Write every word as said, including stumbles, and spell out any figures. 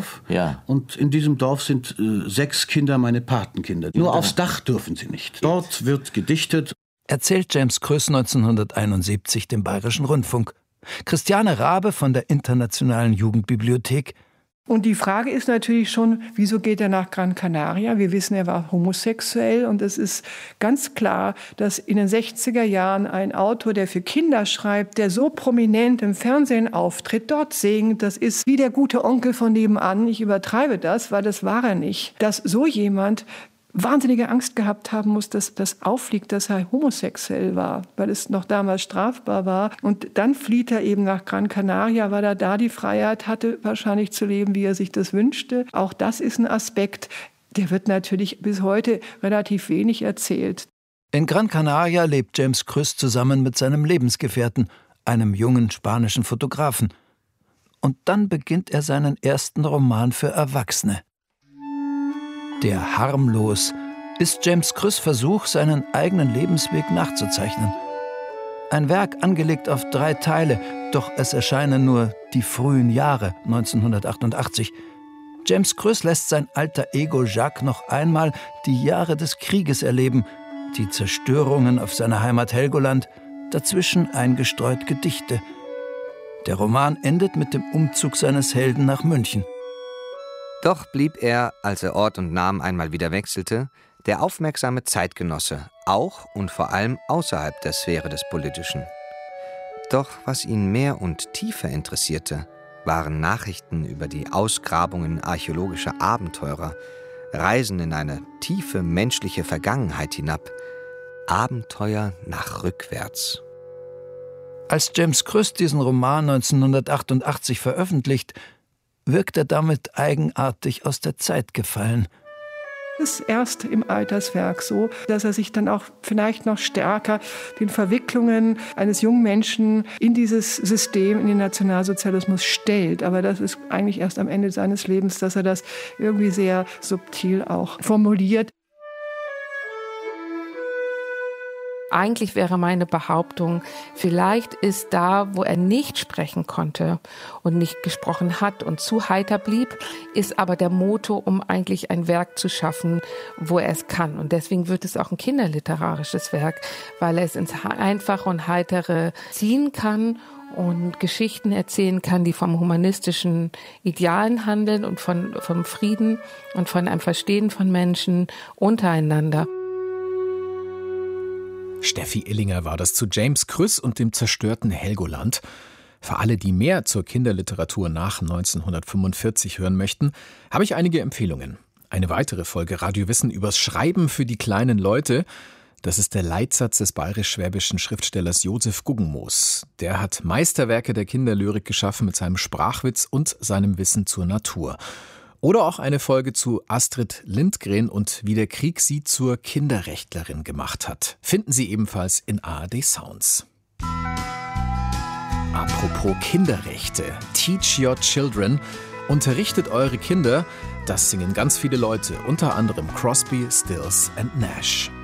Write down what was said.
Dorf. Ja. Und in diesem Dorf sind äh, sechs Kinder meine Patenkinder. Nur aufs Dach dürfen sie nicht. Dort wird gedichtet. Erzählt James Krüss neunzehnhunderteinundsiebzig dem Bayerischen Rundfunk. Christiane Rabe von der Internationalen Jugendbibliothek. Und die Frage ist natürlich schon, wieso geht er nach Gran Canaria? Wir wissen, er war homosexuell und es ist ganz klar, dass in den sechziger Jahren ein Autor, der für Kinder schreibt, der so prominent im Fernsehen auftritt, dort singt, das ist wie der gute Onkel von nebenan. Ich übertreibe das, weil das war er nicht. Dass so jemand wahnsinnige Angst gehabt haben muss, dass das auffliegt, dass er homosexuell war, weil es noch damals strafbar war. Und dann flieht er eben nach Gran Canaria, weil er da die Freiheit hatte, wahrscheinlich zu leben, wie er sich das wünschte. Auch das ist ein Aspekt, der wird natürlich bis heute relativ wenig erzählt. In Gran Canaria lebt James Krüss zusammen mit seinem Lebensgefährten, einem jungen spanischen Fotografen. Und dann beginnt er seinen ersten Roman für Erwachsene. Der Harmlos ist James Krüss' Versuch, seinen eigenen Lebensweg nachzuzeichnen. Ein Werk angelegt auf drei Teile, doch es erscheinen nur die frühen Jahre neunzehnhundertachtundachtzig. James Krüss lässt sein alter Ego Jacques noch einmal die Jahre des Krieges erleben, die Zerstörungen auf seiner Heimat Helgoland, dazwischen eingestreut Gedichte. Der Roman endet mit dem Umzug seines Helden nach München. Doch blieb er, als er Ort und Namen einmal wieder wechselte, der aufmerksame Zeitgenosse, auch und vor allem außerhalb der Sphäre des Politischen. Doch was ihn mehr und tiefer interessierte, waren Nachrichten über die Ausgrabungen archäologischer Abenteurer, Reisen in eine tiefe menschliche Vergangenheit hinab, Abenteuer nach rückwärts. Als James Krüss diesen Roman neunzehnhundertachtundachtzig veröffentlicht, wirkt er damit eigenartig aus der Zeit gefallen. Es ist erst im Alterswerk so, dass er sich dann auch vielleicht noch stärker den Verwicklungen eines jungen Menschen in dieses System, in den Nationalsozialismus stellt. Aber das ist eigentlich erst am Ende seines Lebens, dass er das irgendwie sehr subtil auch formuliert. Eigentlich wäre meine Behauptung, vielleicht ist da, wo er nicht sprechen konnte und nicht gesprochen hat und zu heiter blieb, ist aber der Motor, um eigentlich ein Werk zu schaffen, wo er es kann. Und deswegen wird es auch ein kinderliterarisches Werk, weil er es ins Einfache und Heitere ziehen kann und Geschichten erzählen kann, die vom humanistischen Idealen handeln und von, vom Frieden und von einem Verstehen von Menschen untereinander. Steffi Illinger war das zu James Krüss und dem zerstörten Helgoland. Für alle, die mehr zur Kinderliteratur nach neunzehnhundertfünfundvierzig hören möchten, habe ich einige Empfehlungen. Eine weitere Folge Radio Wissen übers Schreiben für die kleinen Leute. Das ist der Leitsatz des bayerisch-schwäbischen Schriftstellers Josef Guggenmoos. Der hat Meisterwerke der Kinderlyrik geschaffen mit seinem Sprachwitz und seinem Wissen zur Natur. Oder auch eine Folge zu Astrid Lindgren und wie der Krieg sie zur Kinderrechtlerin gemacht hat. Finden Sie ebenfalls in A R D Sounds. Apropos Kinderrechte. Teach your children. Unterrichtet eure Kinder. Das singen ganz viele Leute, unter anderem Crosby, Stills and Nash.